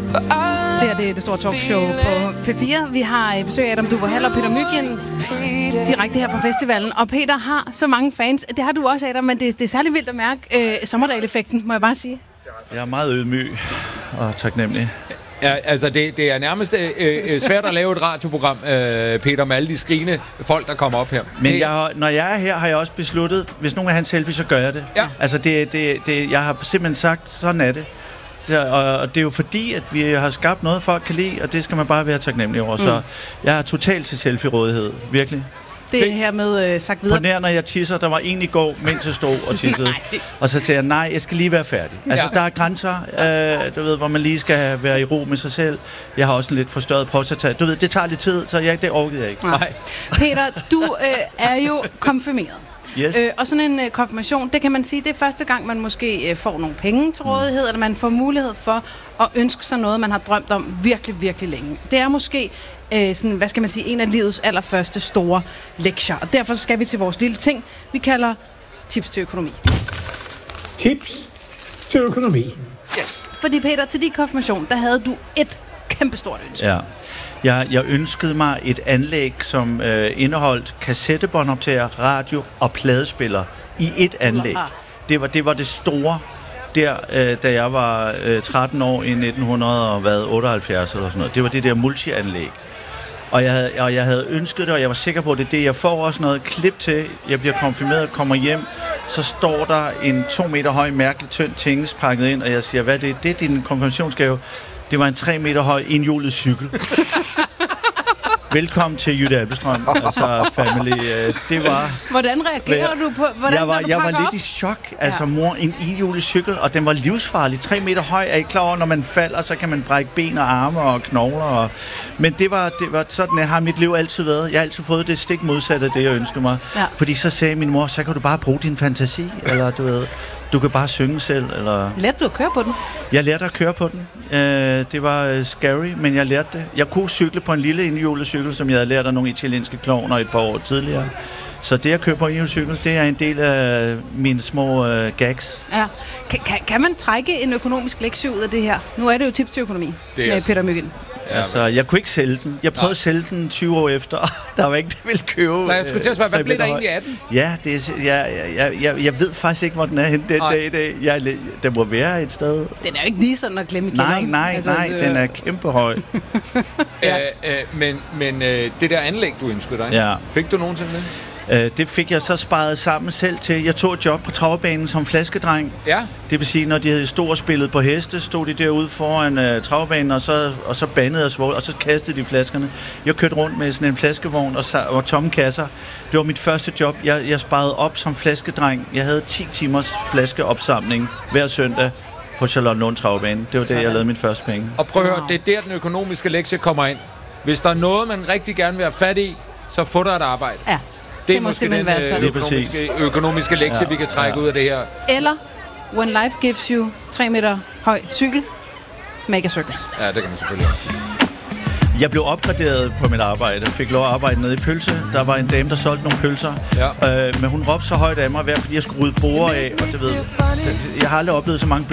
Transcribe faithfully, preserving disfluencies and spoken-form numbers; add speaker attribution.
Speaker 1: Det her det er det store talkshow på P fire. Vi har besøg af Adam Duvå Hall og Peter Mygind direkte her fra festivalen. Og Peter har så mange fans. Det har du også, Adam, men det, det er særlig vildt at mærke øh, Sommerdal-effekten, må jeg bare sige.
Speaker 2: Jeg er meget ydmyg og taknemmelig.
Speaker 3: Ja, altså det, det er nærmest øh, svært at lave et radioprogram, øh, Peter, med alle de skrigende folk, der kommer op her.
Speaker 2: Men jeg har, når jeg er her, har jeg også besluttet, hvis nogen vil have en selfie, så gør jeg det.
Speaker 3: Ja.
Speaker 2: Altså det, det, det, jeg har simpelthen sagt, sådan er det. Så, og det er jo fordi, at vi har skabt noget, folk kan lide, og det skal man bare være taknemmelig over. Mm. Så jeg er totalt til selfie-rådighed, virkelig.
Speaker 1: Det er her med øh, sagt videre.
Speaker 2: På nær, når jeg tisser, der var en i går, mens jeg stod og tissede. Og så sagde jeg, nej, jeg skal lige være færdig. Altså, ja. Der er grænser, øh, du ved, hvor man lige skal være i ro med sig selv. Jeg har også en lidt forstørret prostata. Du ved, det tager lidt tid, så jeg, det orkede jeg ikke.
Speaker 1: Nej. Peter, du øh, er jo konfirmeret.
Speaker 2: Yes.
Speaker 1: Øh, og sådan en øh, konfirmation, det kan man sige, det er første gang, man måske øh, får nogle penge til rådighed, mm. eller man får mulighed for at ønske sig noget, man har drømt om virkelig, virkelig længe. Det er måske øh, sådan, hvad skal man sige, en af livets allerførste store lektier. Og derfor skal vi til vores lille ting, vi kalder tips til økonomi.
Speaker 4: Tips til økonomi.
Speaker 1: Yes. Fordi Peter, til din konfirmation, der havde du et kæmpestort ønske.
Speaker 2: Ja. Jeg, jeg ønskede mig et anlæg, som øh, indeholdt kassettebåndoptager, radio og pladespiller i et anlæg. Det var det, var det store der, øh, da jeg var øh, tretten år i nitten otteoghalvfjerds eller sådan noget. Det var det der multianlæg. Og jeg, havde, og jeg havde ønsket det, og jeg var sikker på, at det er det. Jeg får også noget klip til. Jeg bliver konfirmeret, kommer hjem, så står der en to meter høj, mærkelig tynd tingest pakket ind, og jeg siger, hvad er det? Det er din konfirmationsgave. Det var en tre meter høj, enhjulet cykel. Velkommen til Jytte Abelstrøm, altså family. Det var...
Speaker 1: Hvordan reagerer jeg, du på... Hvordan
Speaker 2: jeg var, jeg var lidt
Speaker 1: op?
Speaker 2: i chok. Altså, ja. Mor, en enhjulet cykel, og den var livsfarlig. Tre meter høj. Er I klar over, når man falder, så kan man brække ben og arme og knogler. Og... Men det var, det var sådan, jeg har mit liv altid været. Jeg har altid fået det stik modsatte af det, jeg ønskede mig. Ja. Fordi så sagde min mor, så kan du bare bruge din fantasi, eller du ved... Du kan bare synge selv, eller...
Speaker 1: Lærte du at køre på den?
Speaker 2: Jeg lærte at køre på den. Øh, det var uh, scary, men jeg lærte det. Jeg kunne cykle på en lille enhjulet cykel, som jeg havde lært af nogle italienske klovner et par år tidligere. Så det at køre på en enhjulet cykel, det er en del af mine små uh, gags. Ja.
Speaker 1: Kan, kan, kan man trække en økonomisk lektie ud af det her? Nu er det jo tips til økonomi med altså. Peter Mygind.
Speaker 2: Ja, altså, jeg kunne ikke sælge den. Jeg prøvede Nej. at sælge den tyve år efter. Der var ikke, der ville købe.
Speaker 3: Nej, jeg skulle til at spørge, hvad blev der egentlig af den?
Speaker 2: Ja, det er, jeg, jeg, jeg, jeg ved faktisk ikke, hvor den er henne den Nej. dag i dag. Jeg, den må være et sted.
Speaker 1: Den er jo ikke lige sådan at glemme i kælderen.
Speaker 2: Nej, nej, altså, nej, det... den er kæmpe høj.
Speaker 3: ja. øh, øh, men men øh, det der anlæg, du ønskede dig,
Speaker 2: ja.
Speaker 3: fik du nogensinde det?
Speaker 2: Det fik jeg så sparet sammen selv til. Jeg tog et job på travbanen som flaskedreng.
Speaker 3: Ja.
Speaker 2: Det vil sige, når de havde stort spillet på heste, stod de derude foran uh, travbanen, og så, og så bandede og svål, og så kastede de flaskerne. Jeg kørte rundt med sådan en flaskevogn og, og tomme kasser. Det var mit første job. Jeg, jeg sparede op som flaskedreng. Jeg havde ti timers flaskeopsamling hver søndag på Charlottenlund Travbane. Det var det, jeg lavede mit første penge.
Speaker 3: Og prøv at høre, det er der, den økonomiske lektie kommer ind. Hvis der er noget, man rigtig gerne vil have fat i, så få dig et arbejde.
Speaker 1: Ja.
Speaker 3: Det er måske den øh, økonomiske, økonomiske lektie, ja, vi kan trække ja. ud af det her.
Speaker 1: Eller, when life gives you tre meter høj cykel, make a circus.
Speaker 3: Ja, det kan man selvfølgelig også.
Speaker 2: Jeg blev opgraderet på mit arbejde. Fik lov at arbejde nede i pølse. Der var en dame, der solgte nogle pølser. Ja. Øh, men hun råbte så højt af mig, fordi jeg skulle rydde borde af. Og det ved, jeg har aldrig oplevet så mange